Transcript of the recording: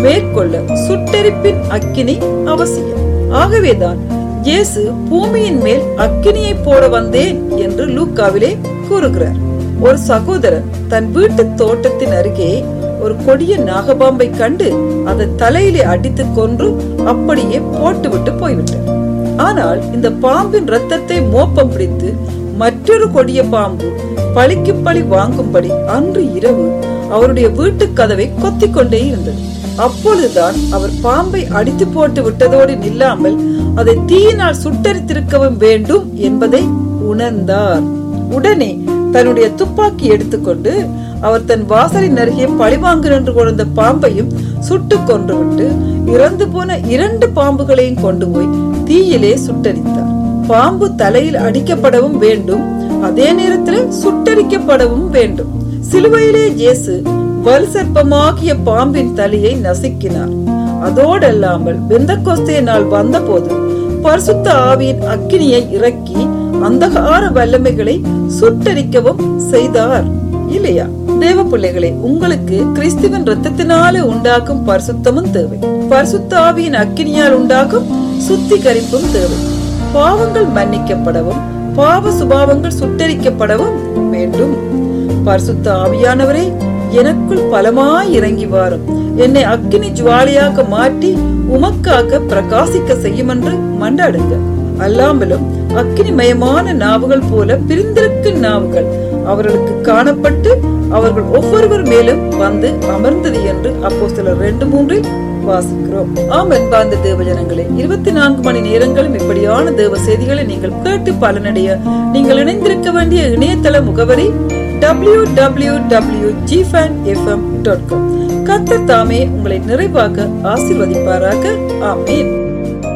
மேற்கொள்ள சுட்டெரிப்பின் அக்கினி அவசியம். ஆகவேதான் இயேசு பூமியின் மேல் அக்கினியை போட வந்தேன் என்று லூக்காவிலே கூறுகிறார். ஒரு சகோதரர் தன் வீட்டு தோட்டத்தின் அருகே ஒரு கொடிய நாகபாம்பை கண்டு அதை தலையிலே அடித்து கொன்று அப்படியே போட்டுவிட்டு போய்விட்டார். ஆனால் இந்த பாம்பின் ரத்தத்தை மோப்பம் பிடித்து மற்றொரு கொடிய பாம்பு பழிக்கு பழி வாங்கும்படி அன்று இரவு அவருடைய வீட்டு கதவை கொத்திக் கொண்டே இருந்தது. அப்பொழுதுதான் அவர் பாம்பை அடித்து போட்டு விட்டதோடு நில்லாமல் அதை தீயினால் சுட்டரித்திருக்கவும் வேண்டும் என்பதை உணர்ந்தார். உடனே தன்னுடைய துப்பாக்கி எடுத்துக்கொண்டு அவர் தன் வாசலின் அருகே பழிவாங்க நின்று கொண்ட பாம்பையும் சுட்டு கொன்று விட்டு இறந்து போன 2 பாம்புகளையும் கொண்டு போய் தீயிலே சுட்டரித்தார். பாம்பு தலையில் அடிக்கப்படவும் வேண்டும், அதே நேரத்தில் சுட்டரிக்கப்படவும் வேண்டும். சிலுவையிலே இயேசு வல் சர்ப்பமாகிய பாம்பின் தலையை நசுக்கினார். அதோடல்லாமல் பெந்தகோஸ்தே நாள் வந்த போது பரிசுத்த ஆவியின் அக்கினியை இறக்கி அந்தகார வல்லமைகளை சுட்டரிக்கவும் செய்தார். இல்லையா தேவ பிள்ளைகளே, உங்களுக்கு கிறிஸ்துவின் ரத்தத்தினாலே உண்டாக்கும் பரிசுத்தமும் தேவை. பரிசுத்த ஆவியின் அக்கினியால் உண்டாகும் சுத்திகரிப்பும் தேவை. பாவங்கள் மன்னிக்கப்படவும் பாவ சுபாவங்கள் சுட்டரிக்கப்படவும் வேண்டும். பரிசுத்த ஆவியானவரே, எனக்குள் பலமாய் இறங்கி வாரும், என்னை அக்கினி ஜுவாலியாக மாற்றி உமக்காக பிரகாசிக்க செய்யும் என்று மன்றாடுங்க. அல்லாமலும் அக்கினிமயமான நாவுகள் போல பிரிந்திருக்கும் நாவுகள் அவர்களுக்கு காணப்பட்டு அவர்கள் ஒவ்வொருவர் மேலும் வந்து அமர்ந்தது என்று அப்போஸ்தலர் 2:3 வாசிக்கிறோம். ஆமென். பாந்த தேவ ஜனங்களே, 24 மணி நேரங்களும் இப்படியான தேவ செய்திகளை நீங்கள் கேட்டு பலனடைய நீங்கள் இணைந்திருக்க வேண்டிய இணையதள முகவரி www.gfanfm.com. கர்த்தர் தாமே உங்களை நிறைவாக ஆசீர்வதிப்பாராக. ஆமென்.